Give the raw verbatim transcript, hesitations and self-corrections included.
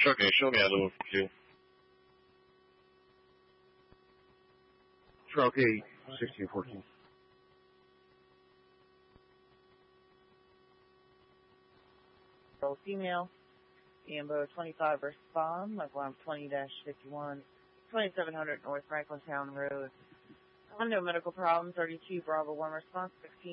Truck eight, show me out over Q. Truck eight, sixteen fourteen. Female, Ambo twenty-five respond, like line twenty dash fifty-one, twenty-seven hundred North Franklintown Road. Unknown medical problem, thirty-two Bravo one response, sixteen.